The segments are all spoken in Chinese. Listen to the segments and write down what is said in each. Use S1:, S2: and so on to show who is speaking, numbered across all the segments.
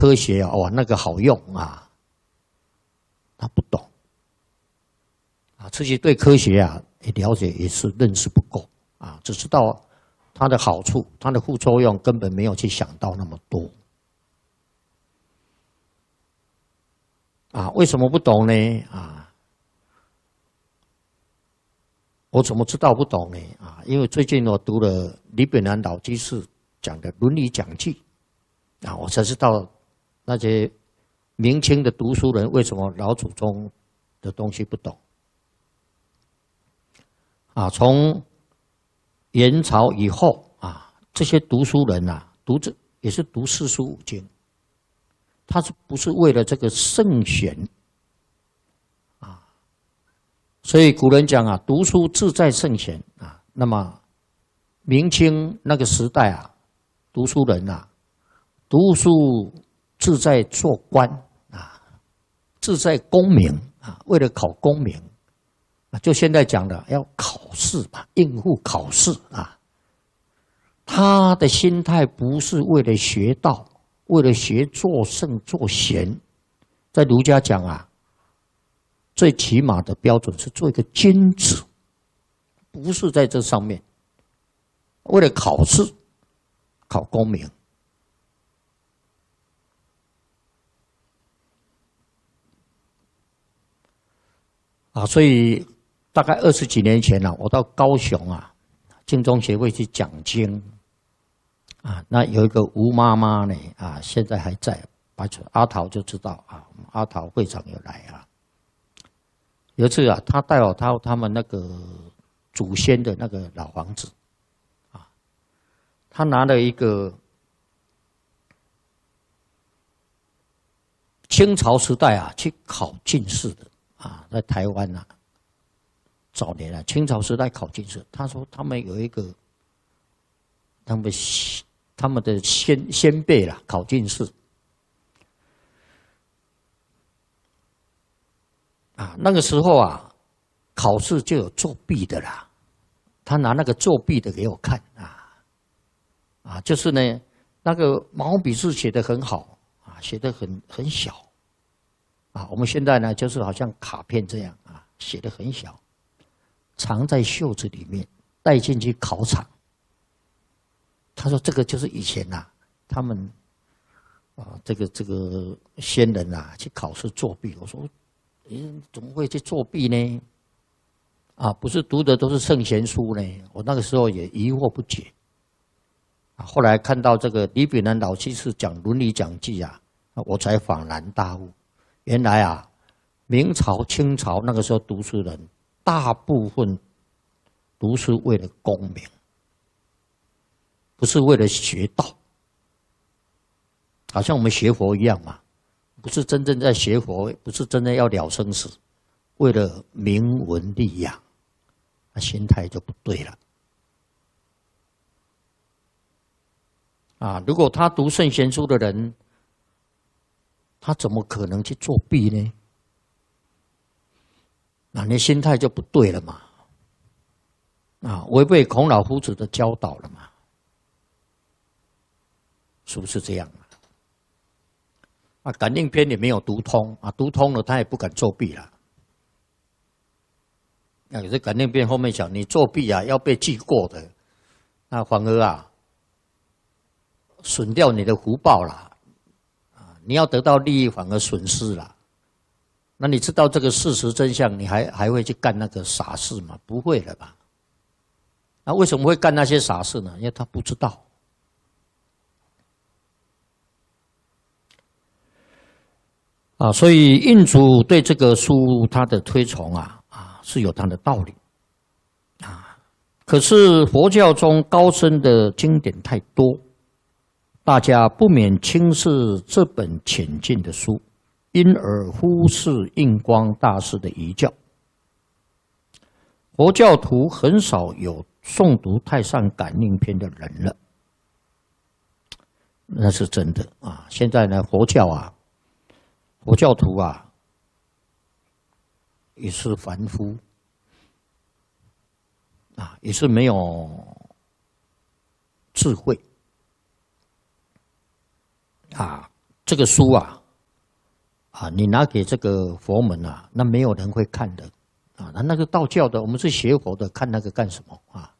S1: 科学啊，哇，那个好用啊，他不懂啊，自己对科学啊了解也是认识不够啊，只知道它的好处，它的副作用根本没有去想到那么多啊。为什么不懂呢？啊，我怎么知道不懂呢？啊，因为最近我读了李炳南老居士讲的《伦理讲记》啊，我才知道那些明清的读书人为什么老祖宗的东西不懂啊。从元朝以后啊，这些读书人啊，也是读四书五经，他是不是为了这个圣贤啊？所以古人讲啊，读书志在圣贤啊。那么明清那个时代啊，读书人啊，读书志在做官啊，志在功名啊，为了考功名啊，就现在讲的要考试嘛，应付考试啊。他的心态不是为了学道，为了学做圣做贤，在儒家讲啊，最起码的标准是做一个君子，不是在这上面，为了考试、考功名。啊，所以大概20几年前啊，我到高雄啊，净宗协会去讲经啊，那有一个吴妈妈呢啊，现在还在，阿桃就知道啊，阿桃会长有来啊。有一次啊，他带我到他们那个祖先的那个老房子啊，他拿了一个清朝时代啊去考进士的啊，在台湾啊，早年啊，清朝时代考进士，他说他们有一个他们的先辈啦，考进士啊，那个时候啊，考试就有作弊的啦。他拿那个作弊的给我看啊，就是呢，那个毛笔字写得很好啊，写得很小啊。我们现在呢，就是好像卡片这样啊，写得很小，藏在袖子里面，带进去考场。他说这个就是以前呐，他们啊，这个先人啊去考试作弊。我说，怎么会去作弊呢？啊，不是读的都是圣贤书呢？我那个时候也疑惑不解。啊，后来看到这个李炳南老居士讲《伦理讲记》啊，我才恍然大悟，原来啊，明朝、清朝那个时候读书人，大部分读书为了功名。不是为了学道，好像我们学佛一样嘛，不是真正在学佛，不是真的要了生死，为了名闻利养，那心态就不对了。啊，如果他读圣贤书的人，他怎么可能去作弊呢？那你心态就不对了嘛，啊，违背孔老夫子的教导了嘛。是不是这样啊？感应篇也没有读通啊，读通了他也不敢作弊了。那可是感应篇后面讲，你作弊啊要被记过的，那反而啊损掉你的福报啦，啊，你要得到利益反而损失了。那你知道这个事实真相，你还会去干那个傻事吗？不会了吧？那为什么会干那些傻事呢？因为他不知道。啊，所以印祖对这个书他的推崇是有他的道理啊。可是佛教中高深的经典太多，大家不免轻视这本浅近的书，因而忽视印光大师的遗教。佛教徒很少有诵读《太上感应篇》的人了，那是真的啊。现在呢，佛教徒啊，也是凡夫啊，也是没有智慧啊， 这个书啊，你拿给这个佛门啊，那没有人会看的啊。那个道教的，我们是学佛的，看那个干什么啊？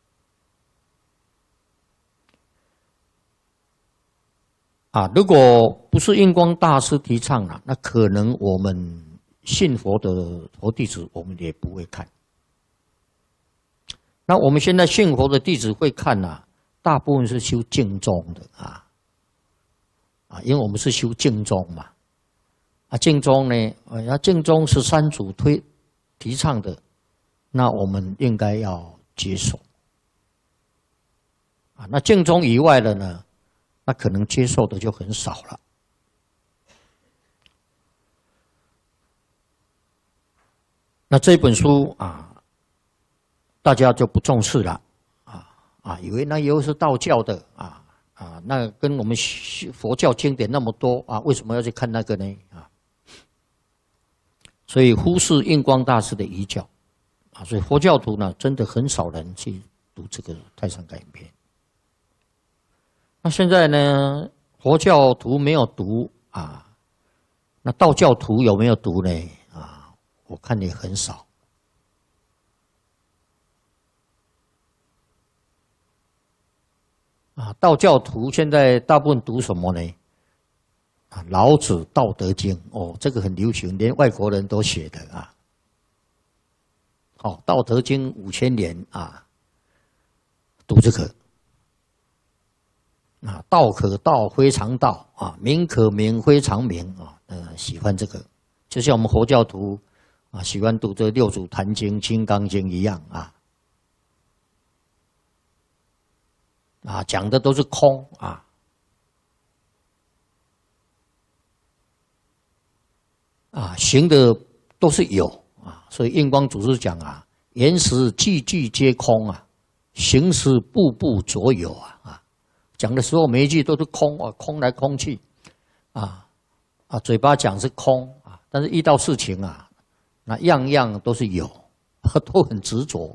S1: 如果不是印光大师提倡啊，那可能我们信佛的佛弟子，我们也不会看。那我们现在信佛的弟子会看啊，大部分是修净宗的因为我们是修净宗嘛。净宗呢，净宗13祖提倡的，那我们应该要接受。那净宗以外的呢，那可能接受的就很少了。那这本书大家就不重视了以为那又是道教的那跟我们佛教经典那么多为什么要去看那个呢所以忽视印光大师的遗教所以佛教徒呢，真的很少人去读这个《太上感应篇》。那现在呢，佛教徒没有读那道教徒有没有读呢？我看也很少。道教徒现在大部分读什么呢？老子《道德经》这个很流行，连外国人都写的《道德经》5000年读这个道可道非常道名可名非常名喜欢这个，就像我们佛教徒喜欢读这《六祖坛经》《金刚经》一样讲的都是空行的都是有所以印光祖师讲言时句句皆空行时步步着有讲的时候每一句都是空空来空去嘴巴讲是空但是遇到事情那样样都是有，都很执着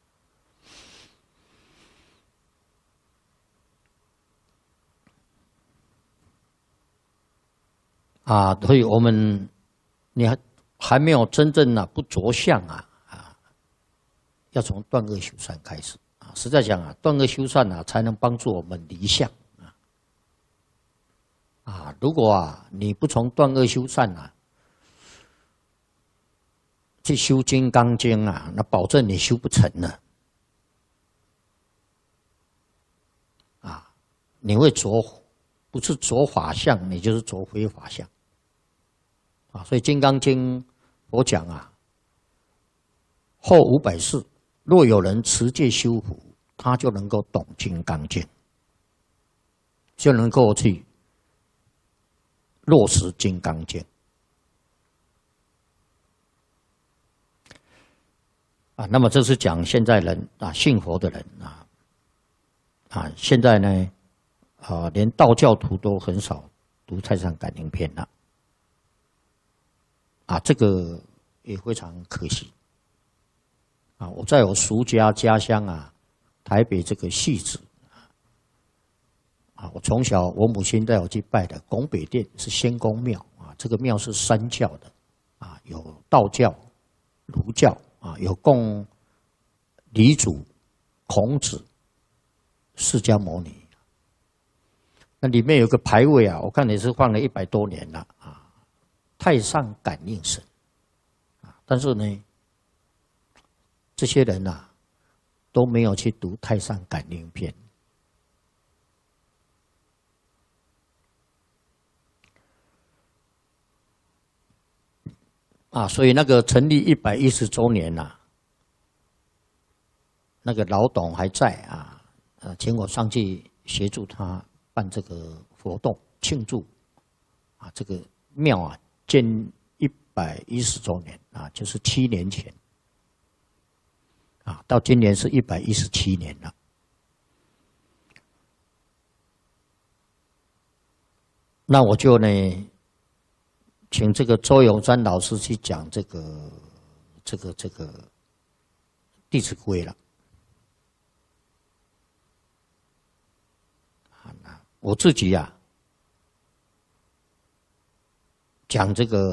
S1: 所以我们你还没有真正不着相要从断恶修善开始实在讲断恶修善才能帮助我们离相如果你不从断恶修善去修《金刚经》那保证你修不成了你会不是着法相，你就是着非法相所以《金刚经》我讲后500世，若有人持戒修福，他就能够懂《金刚经》，就能够去落实《金刚经》那么这是讲现在人信佛的人现在呢连道教徒都很少读《太上感应篇》了这个也非常可惜我在我俗家乡台北这个戏子我从小我母亲带我去拜的拱北殿是仙公庙这个庙是3教的有道教、儒教有供李祖、孔子、释迦牟尼。那里面有个牌位我看也是放了100多年了太上感应神但是呢，这些人都没有去读《太上感应篇》所以那个成立110周年那个老董还在请我上去协助他办这个活动庆祝这个庙建110周年就是7年前到今年是117年了。那我就呢，请这个周永山老师去讲这个《弟子规》了。我自己讲这个